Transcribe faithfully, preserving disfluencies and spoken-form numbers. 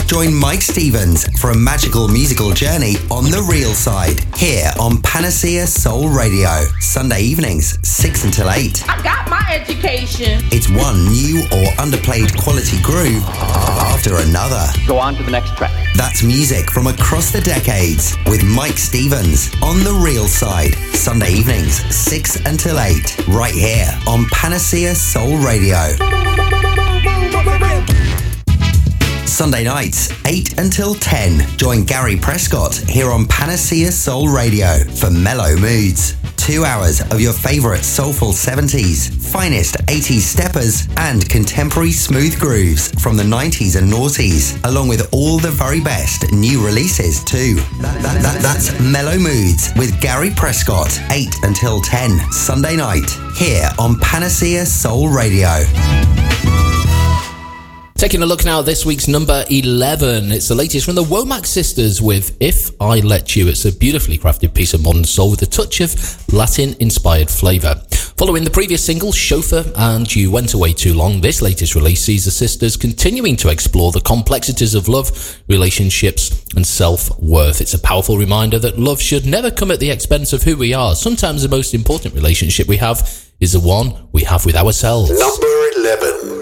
join Mike Stevens for a magical musical journey on the real side, here on Panacea Soul Radio. Sunday evenings, six until eight. I got my education. It's one new or underplayed quality groove after another. Go on to the next track. That's music from across the decades with Mike Stevens on the real side. Sunday evenings, six until eight, right here on Panacea Soul Radio. Sunday nights, eight until ten. Join Gary Prescott here on Panacea Soul Radio for Mellow Moods. Two hours of your favourite soulful seventies, finest eighties steppers, and contemporary smooth grooves from the nineties and noughties, along with all the very best new releases too. That, that, that, that's Mellow Moods with Gary Prescott, eight until ten, Sunday night, here on Panacea Soul Radio. Taking a look now at this week's number eleven. It's the latest from the Womack Sisters with If I Let You. It's a beautifully crafted piece of modern soul with a touch of Latin-inspired flavour. Following the previous single, Chauffeur and You Went Away Too Long, this latest release sees the sisters continuing to explore the complexities of love, relationships and self-worth. It's a powerful reminder that love should never come at the expense of who we are. Sometimes the most important relationship we have is the one we have with ourselves. Number eleven.